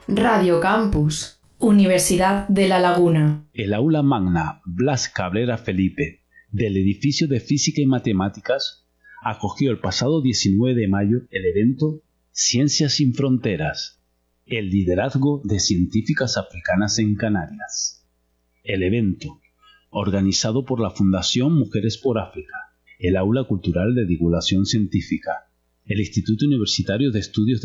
Radio Campus, Universidad de La Laguna. El aula magna Blas Cabrera Felipe del edificio de Física y Matemáticas acogió el pasado 19 de mayo el evento Ciencias sin Fronteras, el liderazgo de científicas africanas en Canarias. El evento, organizado por la Fundación Mujeres por África, el Aula Cultural de Divulgación Científica, el Instituto Universitario de Estudios